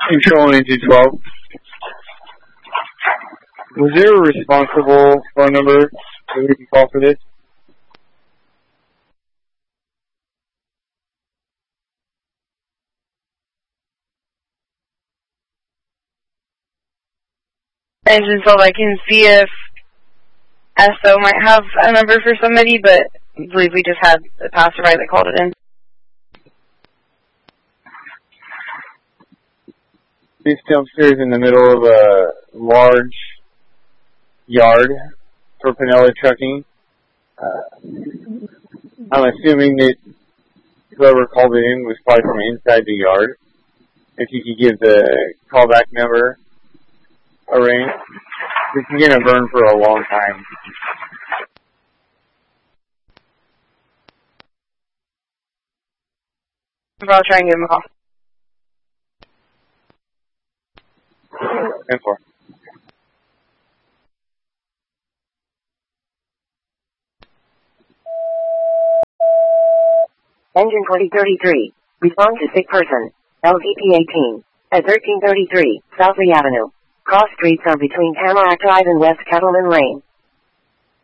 Control into 12. Was there a responsible phone number that we can call for this? Engine 12, I can see if SO might have a number for somebody, but I believe we just had a passerby that called it in. This dumpster is in the middle of a large yard for Pinella Trucking. I'm assuming that whoever called it in was probably from inside the yard. If you could give the callback number a ring. This is going to burn for a long time. I'll try and give him a call. 10-4. Engine 2033. Respond to sick person. LVP 18. At 1333, South Lee Avenue. Cross streets are between Tamarack Drive and West Kettleman Lane.